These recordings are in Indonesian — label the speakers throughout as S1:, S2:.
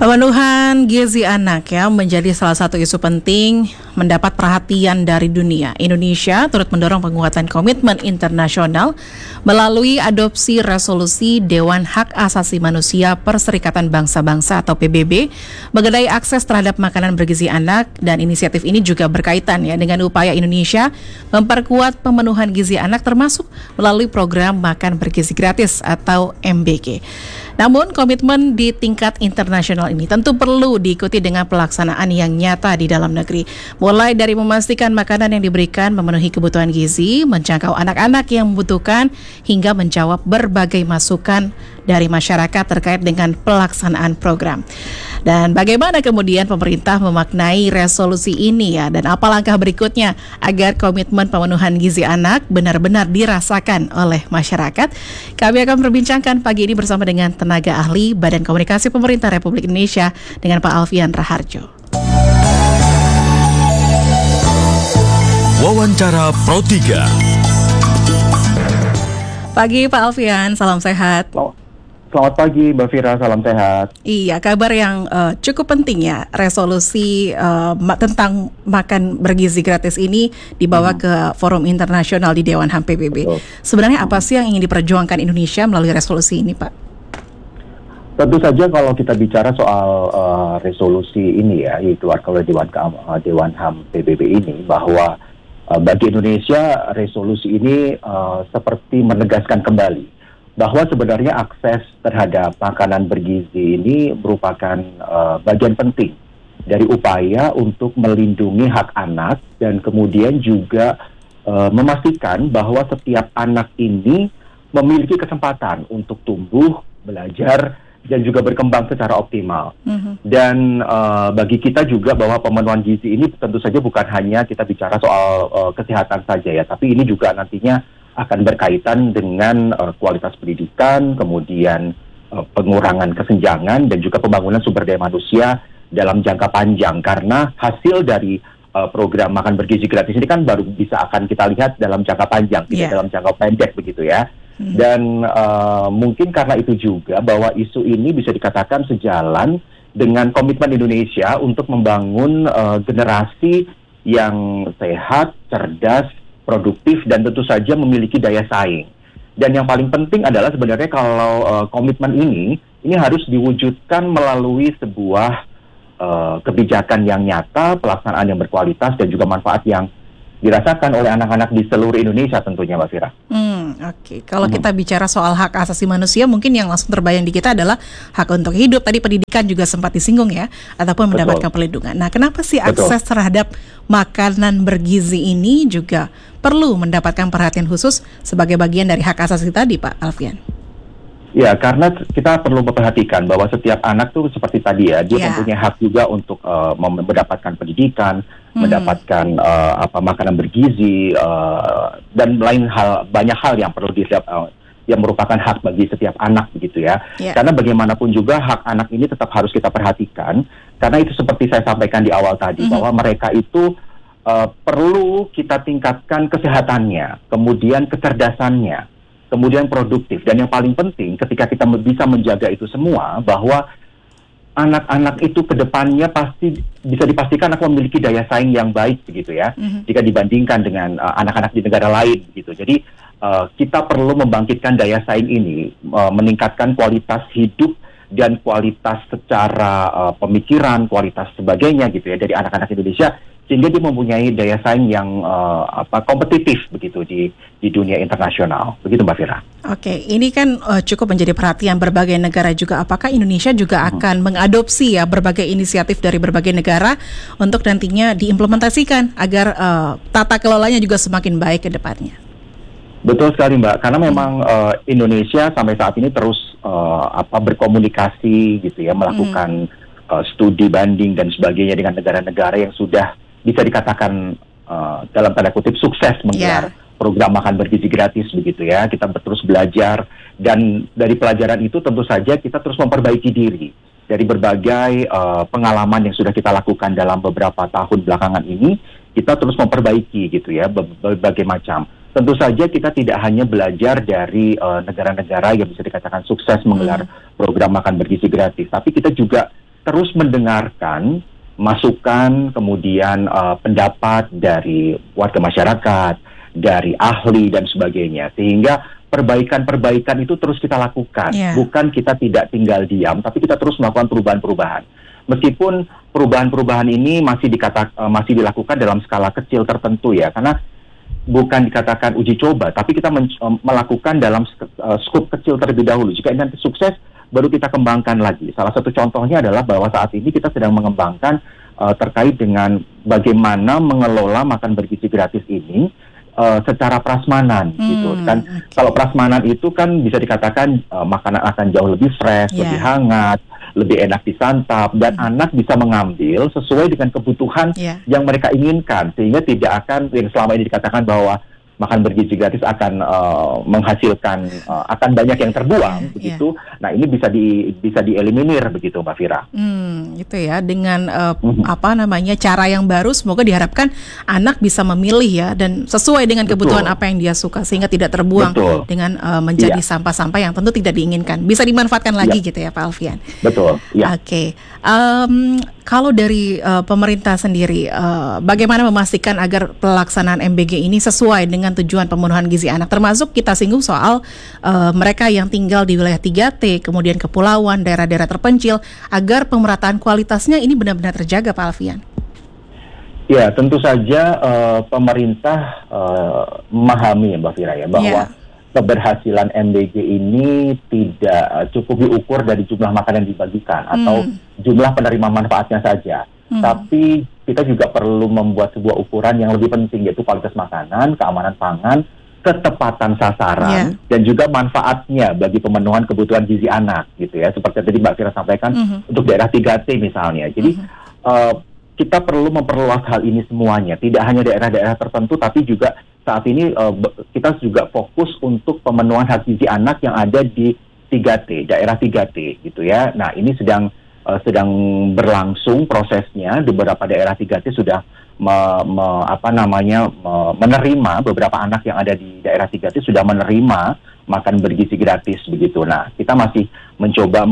S1: Pemenuhan gizi anak menjadi salah satu isu penting mendapat perhatian dari dunia. Indonesia turut mendorong penguatan komitmen internasional melalui adopsi resolusi Dewan Hak Asasi Manusia Perserikatan Bangsa-Bangsa atau PBB mengenai akses terhadap makanan bergizi anak, dan inisiatif ini juga berkaitan dengan upaya Indonesia memperkuat pemenuhan gizi anak termasuk melalui program makan bergizi gratis atau MBG. Namun komitmen di tingkat internasional ini tentu perlu diikuti dengan pelaksanaan yang nyata di dalam negeri. Mulai dari memastikan makanan yang diberikan memenuhi kebutuhan gizi, menjangkau anak-anak yang membutuhkan, hingga menjawab berbagai masukan dari masyarakat terkait dengan pelaksanaan program. Dan bagaimana kemudian pemerintah memaknai resolusi ini dan apa langkah berikutnya agar komitmen pemenuhan gizi anak benar-benar dirasakan oleh masyarakat? Kami akan berbincangkan pagi ini bersama dengan tenaga ahli Badan Komunikasi Pemerintah Republik Indonesia dengan Pak Alfian Raharjo.
S2: Wawancara Pro 3.
S1: Pagi Pak Alfian, salam sehat.
S3: Selamat pagi Mbak Fira, salam sehat.
S1: Iya, kabar yang cukup penting resolusi tentang makan bergizi gratis ini dibawa ke forum internasional di Dewan HAM PBB.
S3: Betul.
S1: Sebenarnya apa sih yang ingin diperjuangkan Indonesia melalui resolusi ini, Pak?
S3: Tentu saja kalau kita bicara soal resolusi ini dikeluarkan oleh Dewan HAM PBB ini, bahwa bagi Indonesia resolusi ini seperti menegaskan kembali bahwa sebenarnya akses terhadap makanan bergizi ini merupakan bagian penting dari upaya untuk melindungi hak anak dan kemudian juga memastikan bahwa setiap anak ini memiliki kesempatan untuk tumbuh, belajar, dan juga berkembang secara optimal. Dan bagi kita juga bahwa pemenuhan gizi ini tentu saja bukan hanya kita bicara soal kesehatan saja tapi ini juga nantinya akan berkaitan dengan kualitas pendidikan, kemudian pengurangan kesenjangan, dan juga pembangunan sumber daya manusia dalam jangka panjang. Karena hasil dari program makan bergizi gratis ini kan baru bisa akan kita lihat dalam jangka panjang, tidak dalam jangka pendek begitu ya. Dan mungkin karena itu juga bahwa isu ini bisa dikatakan sejalan dengan komitmen Indonesia untuk membangun generasi yang sehat, cerdas, produktif, dan tentu saja memiliki daya saing. Dan yang paling penting adalah sebenarnya kalau komitmen ini harus diwujudkan melalui sebuah kebijakan yang nyata, pelaksanaan yang berkualitas, dan juga manfaat yang dirasakan oleh anak-anak di seluruh Indonesia tentunya, Mbak Fira.
S1: Oke. Kalau kita bicara soal hak asasi manusia, mungkin yang langsung terbayang di kita adalah hak untuk hidup. Tadi pendidikan juga sempat disinggung ataupun mendapatkan perlindungan. Nah, kenapa sih akses terhadap makanan bergizi ini juga perlu mendapatkan perhatian khusus sebagai bagian dari hak asasi tadi, Pak Alfian?
S3: Ya, karena kita perlu memperhatikan bahwa setiap anak tuh seperti tadi dia mempunyai hak juga untuk mendapatkan pendidikan, mendapatkan makanan bergizi, dan banyak hal yang perlu yang merupakan hak bagi setiap anak begitu ya. Karena bagaimanapun juga hak anak ini tetap harus kita perhatikan, karena itu seperti saya sampaikan di awal tadi bahwa mereka itu perlu kita tingkatkan kesehatannya, kemudian kecerdasannya, kemudian produktif, dan yang paling penting ketika kita bisa menjaga itu semua, bahwa anak-anak itu ke depannya pasti bisa dipastikan akan memiliki daya saing yang baik begitu ya, jika dibandingkan dengan anak-anak di negara lain begitu. Jadi kita perlu membangkitkan daya saing ini, meningkatkan kualitas hidup dan kualitas secara pemikiran, kualitas sebagainya gitu ya dari anak-anak Indonesia, sehingga dia mempunyai daya saing yang kompetitif begitu di dunia internasional. Begitu Mbak Fira.
S1: Oke, ini kan cukup menjadi perhatian berbagai negara juga. Apakah Indonesia juga akan mengadopsi berbagai inisiatif dari berbagai negara untuk nantinya diimplementasikan agar tata kelolanya juga semakin baik ke depannya?
S3: Betul sekali Mbak, karena memang Indonesia sampai saat ini terus berkomunikasi gitu ya, melakukan studi banding dan sebagainya dengan negara-negara yang sudah bisa dikatakan dalam tanda kutip sukses menggelar program makan bergizi gratis begitu ya. Kita terus belajar, dan dari pelajaran itu tentu saja kita terus memperbaiki diri dari berbagai pengalaman yang sudah kita lakukan dalam beberapa tahun belakangan ini. Kita terus memperbaiki gitu ya, berbagai macam. Tentu saja kita tidak hanya belajar dari negara-negara yang bisa dikatakan sukses menggelar program makan bergizi gratis, tapi kita juga terus mendengarkan masukan, kemudian pendapat dari warga masyarakat, dari ahli dan sebagainya, sehingga perbaikan-perbaikan itu terus kita lakukan. Bukan kita tidak tinggal diam, tapi kita terus melakukan perubahan-perubahan. Meskipun perubahan-perubahan ini masih dilakukan dalam skala kecil tertentu ya, karena bukan dikatakan uji coba, tapi kita melakukan dalam skop kecil terlebih dahulu. Jika nanti sukses, baru kita kembangkan lagi. Salah satu contohnya adalah bahwa saat ini kita sedang mengembangkan terkait dengan bagaimana mengelola makan bergizi gratis ini secara prasmanan gitu kan. Kalau prasmanan itu kan bisa dikatakan makanan akan jauh lebih fresh, lebih hangat, lebih enak disantap, dan anak bisa mengambil sesuai dengan kebutuhan yang mereka inginkan, sehingga tidak akan yang selama ini dikatakan bahwa makan bergizi gratis akan menghasilkan akan banyak yang terbuang begitu. Nah, ini bisa dieliminir begitu, Mbak Fira.
S1: Gitu ya, dengan cara yang baru, semoga diharapkan anak bisa memilih ya, dan sesuai dengan kebutuhan apa yang dia suka, sehingga tidak terbuang dengan menjadi sampah-sampah yang tentu tidak diinginkan, bisa dimanfaatkan lagi gitu ya, Pak Alfian.
S3: Betul.
S1: Oke. Kalau dari pemerintah sendiri, bagaimana memastikan agar pelaksanaan MBG ini sesuai dengan tujuan pemenuhan gizi anak, termasuk kita singgung soal mereka yang tinggal di wilayah 3T, kemudian kepulauan, daerah-daerah terpencil, agar pemerataan kualitasnya ini benar-benar terjaga, Pak Alfian?
S3: Ya, tentu saja pemerintah memahami ya, Mbak Fira ya, bahwa keberhasilan MBG ini tidak cukup diukur dari jumlah makanan yang dibagikan atau jumlah penerima manfaatnya saja. Tapi kita juga perlu membuat sebuah ukuran yang lebih penting, yaitu kualitas makanan, keamanan pangan, ketepatan sasaran, dan juga manfaatnya bagi pemenuhan kebutuhan gizi anak gitu ya. Seperti tadi Mbak Fira sampaikan untuk daerah 3T misalnya. Jadi kita perlu memperluas hal ini semuanya, tidak hanya daerah-daerah tertentu, tapi juga saat ini kita juga fokus untuk pemenuhan hak gizi anak yang ada di 3T, daerah 3T gitu ya. Nah, ini sedang berlangsung prosesnya. Di beberapa daerah 3T sudah menerima, beberapa anak yang ada di daerah 3T sudah menerima makan bergizi gratis begitu. Nah, kita masih mencoba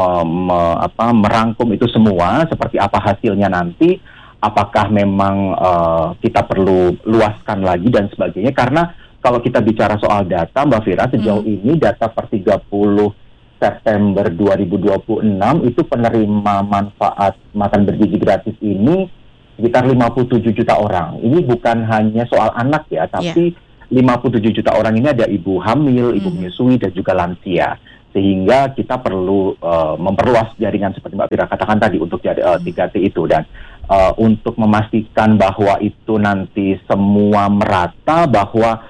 S3: merangkum itu semua, seperti apa hasilnya nanti, apakah memang kita perlu luaskan lagi dan sebagainya. Karena kalau kita bicara soal data, Mbak Fira, sejauh ini data per 30 September 2026 itu penerima manfaat makan bergizi gratis ini sekitar 57 juta orang. Ini bukan hanya soal anak ya, tapi 57 juta orang ini ada ibu hamil, ibu menyusui, dan juga lansia. Sehingga kita perlu memperluas jaringan seperti Mbak Fira katakan tadi untuk 3T itu, dan untuk memastikan bahwa itu nanti semua merata, bahwa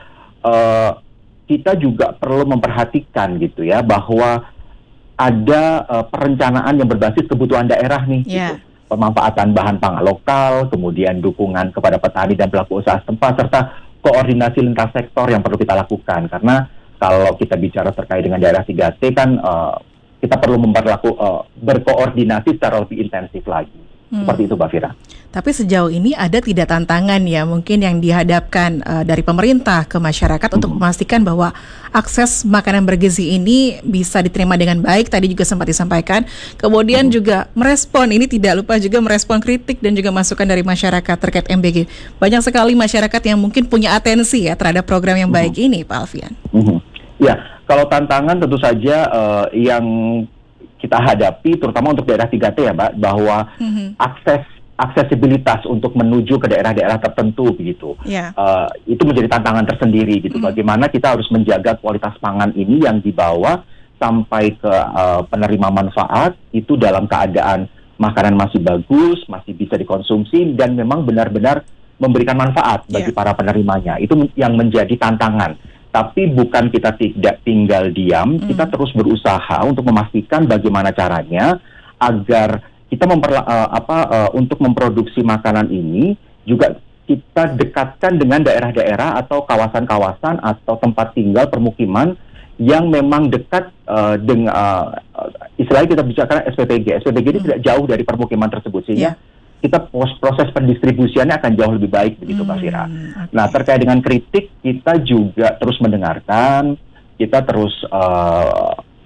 S3: kita juga perlu memperhatikan gitu ya, bahwa ada perencanaan yang berbasis kebutuhan daerah nih, gitu. Pemanfaatan bahan pangan lokal, kemudian dukungan kepada petani dan pelaku usaha setempat, serta koordinasi lintas sektor yang perlu kita lakukan. Karena kalau kita bicara terkait dengan daerah 3T kan kita perlu berkoordinasi secara lebih intensif lagi. Seperti itu, Mbak Fira.
S1: Tapi sejauh ini ada tidak tantangan ya mungkin yang dihadapkan dari pemerintah ke masyarakat untuk memastikan bahwa akses makanan bergizi ini bisa diterima dengan baik, tadi juga sempat disampaikan. Kemudian juga merespon, ini tidak lupa juga merespon kritik dan juga masukan dari masyarakat terkait MBG. Banyak sekali masyarakat yang mungkin punya atensi ya terhadap program yang baik ini, Pak Alfian.
S3: Ya, kalau tantangan tentu saja yang kita hadapi, terutama untuk daerah 3T ya, Mbak, bahwa aksesibilitas untuk menuju ke daerah-daerah tertentu begitu, itu menjadi tantangan tersendiri gitu. Bagaimana kita harus menjaga kualitas pangan ini yang dibawa sampai ke penerima manfaat itu dalam keadaan makanan masih bagus, masih bisa dikonsumsi, dan memang benar-benar memberikan manfaat bagi para penerimanya. Itu yang menjadi tantangan. Tapi bukan kita tidak tinggal diam, kita terus berusaha untuk memastikan bagaimana caranya agar kita untuk memproduksi makanan ini juga kita dekatkan dengan daerah-daerah atau kawasan-kawasan atau tempat tinggal permukiman yang memang dekat dengan istilahnya kita bicarakan SPPG. SPPG ini tidak jauh dari permukiman tersebut, sehingga kita proses pendistribusiannya akan jauh lebih baik begitu, Mbak Fira. Nah, terkait dengan kritik, kita juga terus mendengarkan, kita terus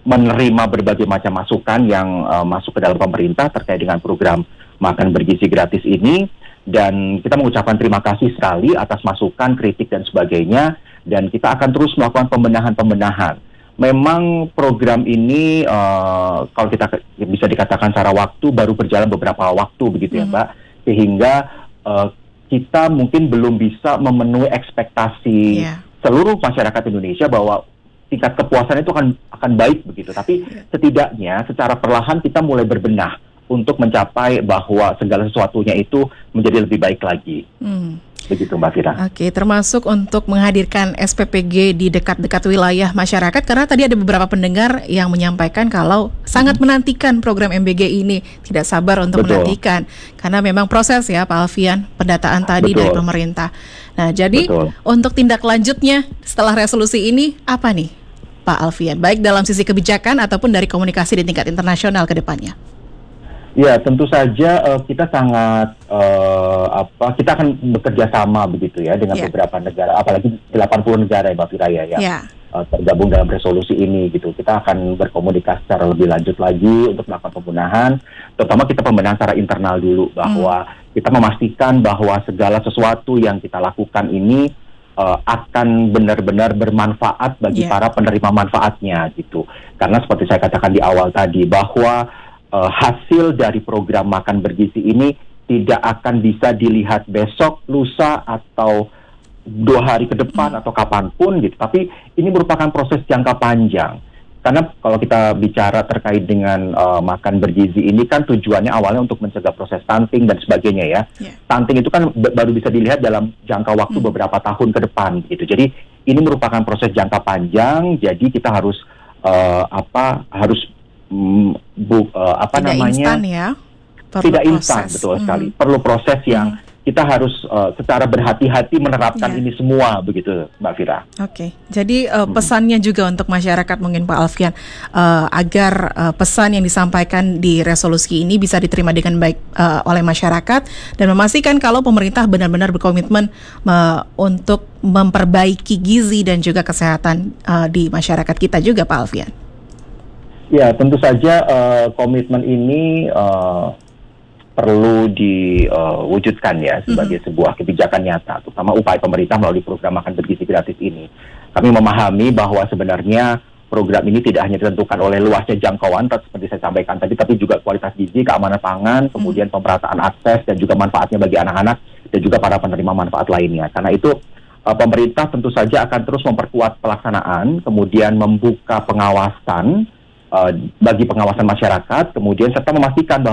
S3: menerima berbagai macam masukan yang masuk ke dalam pemerintah terkait dengan program makan bergizi gratis ini, dan kita mengucapkan terima kasih sekali atas masukan, kritik dan sebagainya, dan kita akan terus melakukan pembenahan. Memang program ini kalau kita bisa dikatakan secara waktu baru berjalan beberapa waktu begitu ya Mbak, sehingga kita mungkin belum bisa memenuhi ekspektasi seluruh masyarakat Indonesia bahwa tingkat kepuasan itu akan baik begitu. Tapi setidaknya secara perlahan kita mulai berbenah untuk mencapai bahwa segala sesuatunya itu menjadi lebih baik lagi. Begitu Mbak Fira.
S1: Oke, termasuk untuk menghadirkan SPPG di dekat-dekat wilayah masyarakat, karena tadi ada beberapa pendengar yang menyampaikan kalau sangat menantikan program MBG ini, tidak sabar untuk menantikan, karena memang proses ya Pak Alfian, pendataan tadi dari pemerintah. Nah, jadi untuk tindak lanjutnya setelah resolusi ini apa nih Pak Alfian, baik dalam sisi kebijakan ataupun dari komunikasi di tingkat internasional ke depannya?
S3: Ya, tentu saja kita sangat kita akan bekerja sama begitu ya dengan beberapa negara, apalagi 80 negara ya Mbak Fira yang tergabung dalam resolusi ini gitu. Kita akan berkomunikasi secara lebih lanjut lagi untuk melakukan pembenahan, terutama kita pembenahan secara internal dulu, bahwa kita memastikan bahwa segala sesuatu yang kita lakukan ini akan benar-benar bermanfaat bagi para penerima manfaatnya gitu. Karena seperti saya katakan di awal tadi, bahwa hasil dari program makan bergizi ini tidak akan bisa dilihat besok, lusa, atau 2 hari ke depan atau kapanpun gitu. Tapi ini merupakan proses jangka panjang. Karena kalau kita bicara terkait dengan makan bergizi ini kan tujuannya awalnya untuk mencegah proses stunting dan sebagainya ya. Stunting itu kan baru bisa dilihat dalam jangka waktu beberapa tahun ke depan gitu. Jadi ini merupakan proses jangka panjang. Jadi kita harus
S1: tidak instan ya,
S3: tidak instan, betul sekali. Perlu proses yang kita harus secara berhati-hati menerapkan ini semua begitu Mbak Fira.
S1: Oke, jadi pesannya juga untuk masyarakat mungkin Pak Alfian, agar pesan yang disampaikan di resolusi ini bisa diterima dengan baik oleh masyarakat dan memastikan kalau pemerintah benar-benar berkomitmen untuk memperbaiki gizi dan juga kesehatan di masyarakat kita juga Pak Alfian.
S3: Ya, tentu saja komitmen ini perlu diwujudkan ya sebagai sebuah kebijakan nyata, terutama upaya pemerintah melalui program makan bergizi gratis ini. Kami memahami bahwa sebenarnya program ini tidak hanya ditentukan oleh luasnya jangkauan seperti saya sampaikan tadi, tapi juga kualitas gizi, keamanan pangan, kemudian pemerataan akses dan juga manfaatnya bagi anak-anak dan juga para penerima manfaat lainnya. Karena itu pemerintah tentu saja akan terus memperkuat pelaksanaan, kemudian membuka pengawasan bagi pengawasan masyarakat, kemudian serta memastikan bahwa